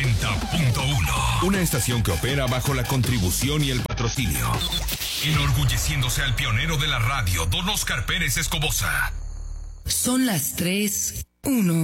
90.1. Una estación que opera bajo la contribución y el patrocinio. Enorgulleciéndose al pionero de la radio, don Oscar Pérez Escobosa. Son las 3:01.